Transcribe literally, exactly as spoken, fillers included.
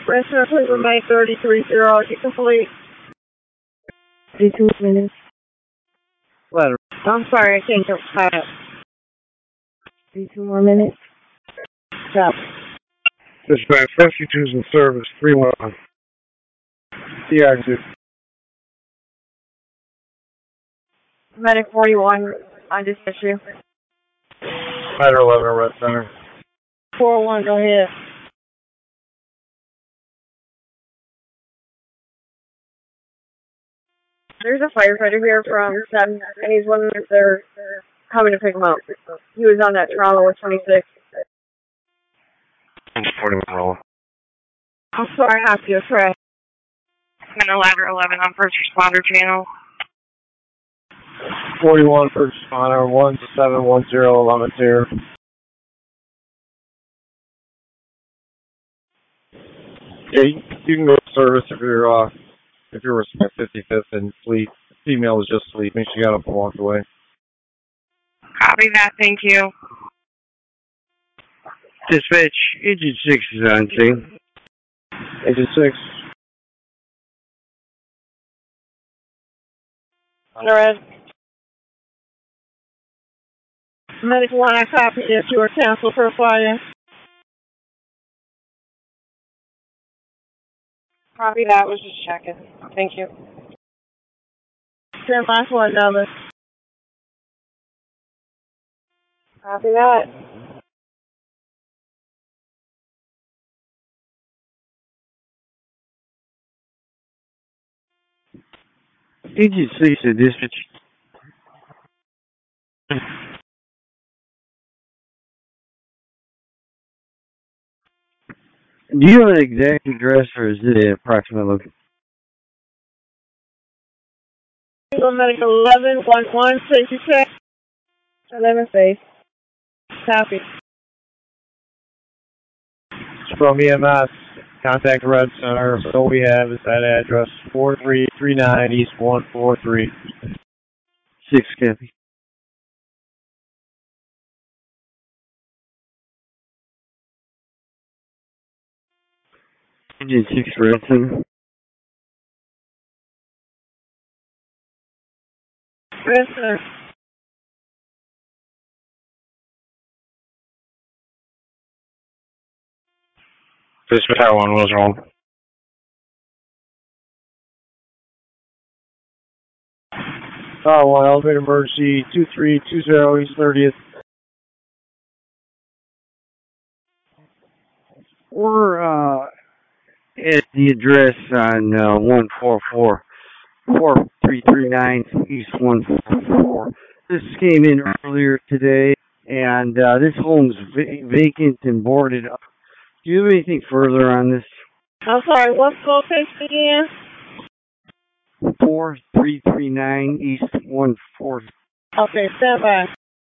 Restaurant, please remain thirty-three zero. Get complete. thirty-two minutes. Letter. I'm sorry, I can't get that. thirty-two more minutes. Stop. Dispatch, rescue two's in service, three one. C R two. Medic forty-one, on dispatch you. Letter eleven, Red Center. four one, go ahead. There's a firefighter here from seven, and he's one of they're coming to pick him up. He was on that trauma with twenty-six. I'm forty-one rolling. I'm sorry, I have to try. I'm in ladder eleven on first responder channel. forty-one, first responder, one seven one zero, eleven zero. Yeah, you, you can go to service if you're, uh, if you're at fifty-fifth and Fleet. Female was just sleeping. She got up and walked away. Copy that, thank you. Dispatch, Agent six is on scene. Agent six. Under red. Medic one, I copy if you were canceled for a fire. Copy that, was just checking. Thank you. ten five one, number. Copy that. Agent six at dispatch. Do you have an exact address or is it an approximate location? Medic eleven one one, safety check. eleven face. Copy. It's from E M S. Contact Red Center. So we have is that address four three three nine East one four three. Six copy. Agent six Red Center. Red Center. Dispatch Tower one was wrong. Tower one, elevator emergency two three two zero East thirtieth. We're uh, at the address on uh, one four four, four three three nine East one four four. This came in earlier today, and uh, this home's va- vacant and boarded up. Do you have anything further on this? I'm sorry, what's the location again? four three three nine East one four. Okay, stand by.